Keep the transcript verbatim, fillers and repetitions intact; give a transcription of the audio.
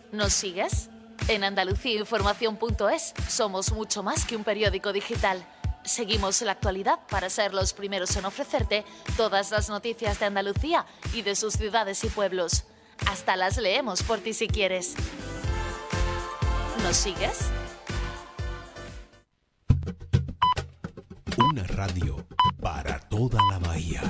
¿Nos sigues? En andalucía información punto es somos mucho más que un periódico digital. Seguimos la actualidad para ser los primeros en ofrecerte todas las noticias de Andalucía y de sus ciudades y pueblos. Hasta las leemos por ti si quieres. ¿Nos sigues? Una radio para toda la bahía.